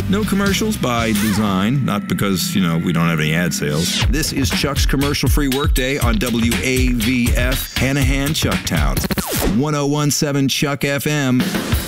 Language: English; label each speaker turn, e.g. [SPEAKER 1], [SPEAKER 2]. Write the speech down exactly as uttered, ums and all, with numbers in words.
[SPEAKER 1] No commercials by design, not because, you know, we don't have any ad sales. This is Chuck's commercial-free workday on W A V F, Hanahan, Chucktown. one oh one point seven Chuck F M.